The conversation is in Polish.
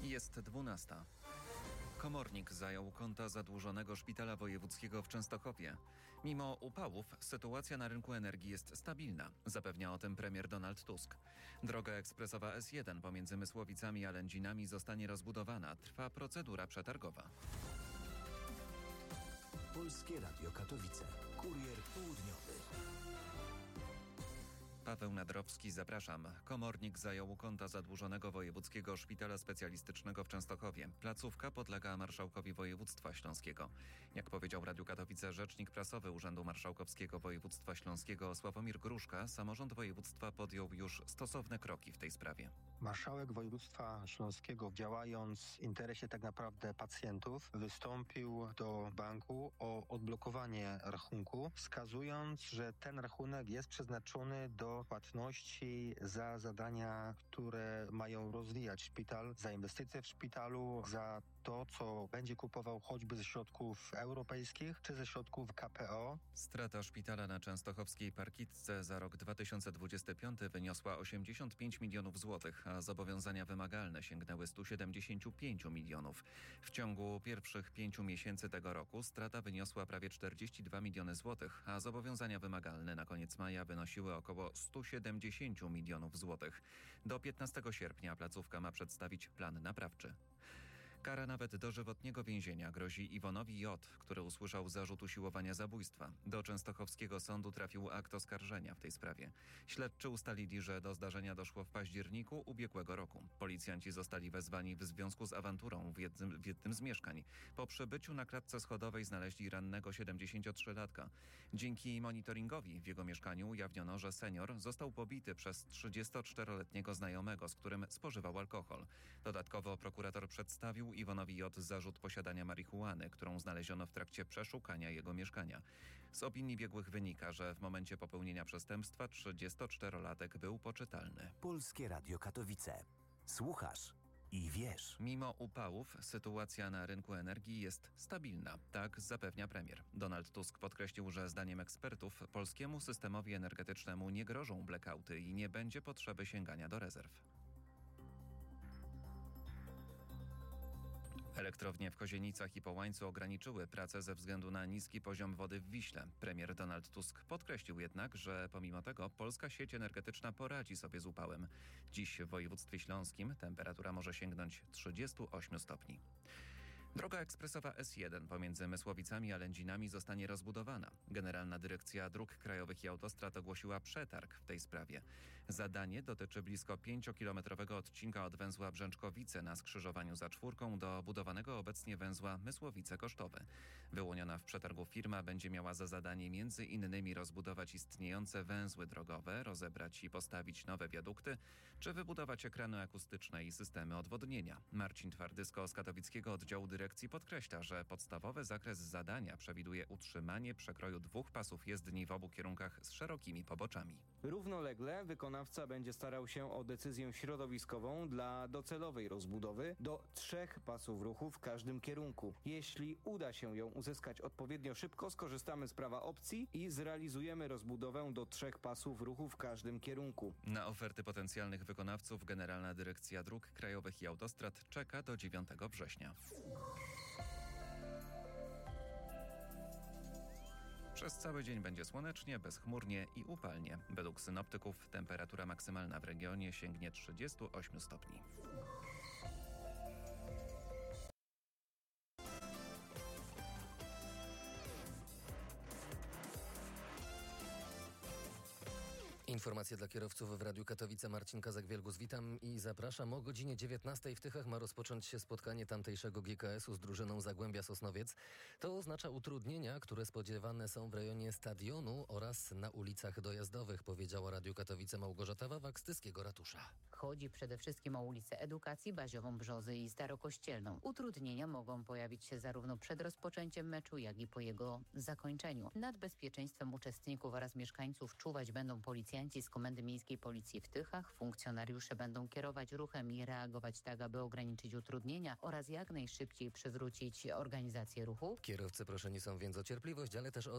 Jest 12. Komornik zajął konta zadłużonego szpitala wojewódzkiego w Częstochowie. Mimo upałów sytuacja na rynku energii jest stabilna, zapewnia o tym premier Donald Tusk. Droga ekspresowa S1 pomiędzy Mysłowicami a Lędzinami zostanie rozbudowana. Trwa procedura przetargowa. Polskie Radio Katowice. Kurier południowy. Paweł Nadrowski, zapraszam. Komornik zajął konta zadłużonego wojewódzkiego szpitala specjalistycznego w Częstochowie. Placówka podlega marszałkowi województwa śląskiego. Jak powiedział Radiu Katowice rzecznik prasowy Urzędu Marszałkowskiego Województwa Śląskiego Sławomir Gruszka, samorząd województwa podjął już stosowne kroki w tej sprawie. Marszałek województwa śląskiego, działając w interesie tak naprawdę pacjentów, wystąpił do banku o odblokowanie rachunku, wskazując, że ten rachunek jest przeznaczony do płatności za zadania, które mają rozwijać szpital, za inwestycje w szpitalu, za to, co będzie kupował choćby ze środków europejskich czy ze środków KPO. Strata szpitala na częstochowskiej Parkitce za rok 2025 wyniosła 85 milionów złotych, a zobowiązania wymagalne sięgnęły 175 milionów. W ciągu pierwszych 5 miesięcy tego roku strata wyniosła prawie 42 miliony złotych, a zobowiązania wymagalne na koniec maja wynosiły około 170 milionów złotych. Do 15 sierpnia placówka ma przedstawić plan naprawczy. Kara nawet dożywotniego więzienia grozi Iwonowi J., który usłyszał zarzut usiłowania zabójstwa. Do częstochowskiego sądu trafił akt oskarżenia w tej sprawie. Śledczy ustalili, że do zdarzenia doszło w październiku ubiegłego roku. Policjanci zostali wezwani w związku z awanturą w jednym z mieszkań. Po przybyciu na klatce schodowej znaleźli rannego 73-latka. Dzięki monitoringowi w jego mieszkaniu ujawniono, że senior został pobity przez 34-letniego znajomego, z którym spożywał alkohol. Dodatkowo prokurator przedstawił Iwonowi J. zarzut posiadania marihuany, którą znaleziono w trakcie przeszukania jego mieszkania. Z opinii biegłych wynika, że w momencie popełnienia przestępstwa 34-latek był poczytalny. Polskie Radio Katowice. Słuchasz i wiesz. Mimo upałów sytuacja na rynku energii jest stabilna, tak zapewnia premier. Donald Tusk podkreślił, że zdaniem ekspertów polskiemu systemowi energetycznemu nie grożą blackouty i nie będzie potrzeby sięgania do rezerw. Elektrownie w Kozienicach i Połańcu ograniczyły pracę ze względu na niski poziom wody w Wiśle. Premier Donald Tusk podkreślił jednak, że pomimo tego polska sieć energetyczna poradzi sobie z upałem. Dziś w województwie śląskim temperatura może sięgnąć 38 stopni. Droga ekspresowa S1 pomiędzy Mysłowicami a Lędzinami zostanie rozbudowana. Generalna Dyrekcja Dróg Krajowych i Autostrad ogłosiła przetarg w tej sprawie. Zadanie dotyczy blisko 5-kilometrowego odcinka od węzła Brzęczkowice na skrzyżowaniu za Czwórką do budowanego obecnie węzła Mysłowice-Kosztowy. Wyłoniona w przetargu firma będzie miała za zadanie między innymi rozbudować istniejące węzły drogowe, rozebrać i postawić nowe wiadukty, czy wybudować ekrany akustyczne i systemy odwodnienia. Marcin Twardysko z katowickiego oddziału dyrekcji podkreśla, że podstawowy zakres zadania przewiduje utrzymanie przekroju 2 pasów jezdni w obu kierunkach z szerokimi poboczami. Równolegle wykonawca będzie starał się o decyzję środowiskową dla docelowej rozbudowy do 3 pasów ruchu w każdym kierunku. Jeśli uda się ją uzyskać odpowiednio szybko, skorzystamy z prawa opcji i zrealizujemy rozbudowę do 3 pasów ruchu w każdym kierunku. Na oferty potencjalnych wykonawców Generalna Dyrekcja Dróg Krajowych i Autostrad czeka do 9 września. Przez cały dzień będzie słonecznie, bezchmurnie i upalnie. Według synoptyków temperatura maksymalna w regionie sięgnie 38 stopni. Informacje dla kierowców w Radiu Katowice. Marcin Kazak-Wielgus, witam i zapraszam. O godzinie 19 w Tychach ma rozpocząć się spotkanie tamtejszego GKS-u z drużyną Zagłębia Sosnowiec. To oznacza utrudnienia, które spodziewane są w rejonie stadionu oraz na ulicach dojazdowych, powiedziała Radiu Katowice Małgorzata Wawak z Tyskiego Ratusza. Chodzi przede wszystkim o ulicę Edukacji, Baziową, Brzozy i Starokościelną. Utrudnienia mogą pojawić się zarówno przed rozpoczęciem meczu, jak i po jego zakończeniu. Nad bezpieczeństwem uczestników oraz mieszkańców czuwać będą policjanci z Komendy Miejskiej Policji w Tychach. Funkcjonariusze będą kierować ruchem i reagować tak, aby ograniczyć utrudnienia oraz jak najszybciej przywrócić organizację ruchu. Kierowcy proszeni są więc o cierpliwość, ale też o